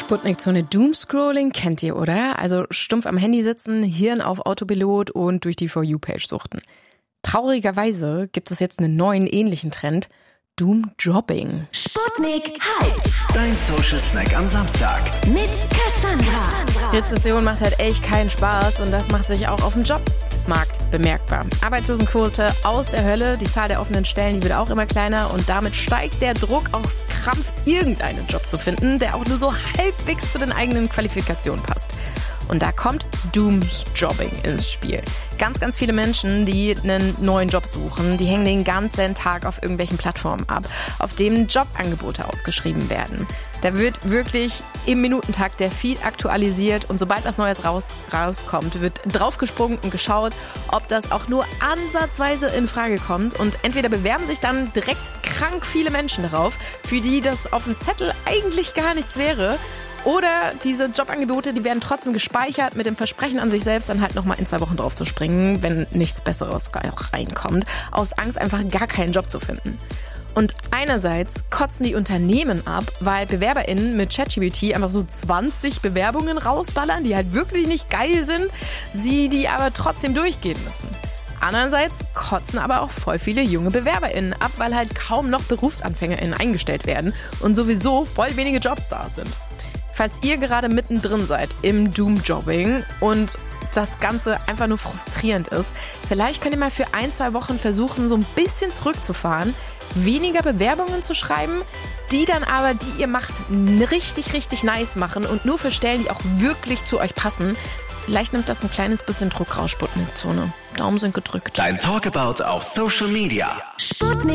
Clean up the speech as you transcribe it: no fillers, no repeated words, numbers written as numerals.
Sputnik-Zone Doomscrolling kennt ihr, oder? Also stumpf am Handy sitzen, Hirn auf Autopilot und durch die For You-Page suchten. Traurigerweise gibt es jetzt einen neuen, ähnlichen Trend. Doomjobbing. Sputnik hyped. Dein Social Snack am Samstag. Mit Cassandra. Rezession macht halt echt keinen Spaß und das macht sich auch auf dem Jobmarkt bemerkbar. Arbeitslosenquote aus der Hölle, die Zahl der offenen Stellen, die wird auch immer kleiner und damit steigt der Druck auf Krampf, irgendeinen Job zu finden, der auch nur so halbwegs zu den eigenen Qualifikationen passt. Und da kommt Doomjobbing ins Spiel. Ganz, ganz viele Menschen, die einen neuen Job suchen, die hängen den ganzen Tag auf irgendwelchen Plattformen ab, auf denen Jobangebote ausgeschrieben werden. Da wird wirklich im Minutentakt der Feed aktualisiert und sobald was Neues rauskommt, wird draufgesprungen und geschaut, ob das auch nur ansatzweise in Frage kommt. Und entweder bewerben sich dann direkt krank viele Menschen darauf, für die das auf dem Zettel eigentlich gar nichts wäre. Oder diese Jobangebote, die werden trotzdem gespeichert mit dem Versprechen an sich selbst, dann halt nochmal in 2 Wochen drauf zu springen, wenn nichts Besseres reinkommt, aus Angst einfach gar keinen Job zu finden. Und einerseits kotzen die Unternehmen ab, weil BewerberInnen mit ChatGPT einfach so 20 Bewerbungen rausballern, die halt wirklich nicht geil sind, sie die aber trotzdem durchgehen müssen. Andererseits kotzen aber auch voll viele junge BewerberInnen ab, weil halt kaum noch BerufsanfängerInnen eingestellt werden und sowieso voll wenige Jobs da sind. Falls ihr gerade mittendrin seid im Doomjobbing und das Ganze einfach nur frustrierend ist, vielleicht könnt ihr mal für 1-2 Wochen versuchen, so ein bisschen zurückzufahren, weniger Bewerbungen zu schreiben, die dann aber, die ihr macht, richtig, richtig nice machen und nur für Stellen, die auch wirklich zu euch passen. Vielleicht nimmt das ein kleines bisschen Druck raus, Sputnik-Zone. Daumen sind gedrückt. Dein Talkabout auf Social Media. Sputnik.